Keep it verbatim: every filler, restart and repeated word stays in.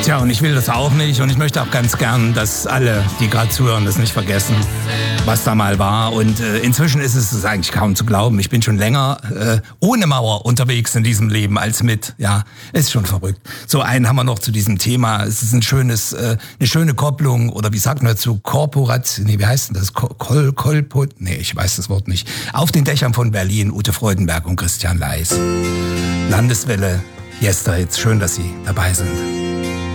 Tja, und ich will das auch nicht und ich möchte auch ganz gern, dass alle, die gerade zuhören, das nicht vergessen, was da mal war. Und äh, inzwischen ist es, ist eigentlich kaum zu glauben, ich bin schon länger äh, ohne Mauer unterwegs in diesem Leben als mit. Ja, ist schon verrückt. So einen haben wir noch zu diesem Thema. Es ist ein schönes, äh, eine schöne Kopplung oder wie sagt man dazu, Korporat, nee, wie heißt denn das? Kol, Kolpot? Nee, ich weiß das Wort nicht. Auf den Dächern von Berlin, Ute Freudenberg und Christian Leis. Landeswelle, Yesterhits, schön, dass Sie dabei sind.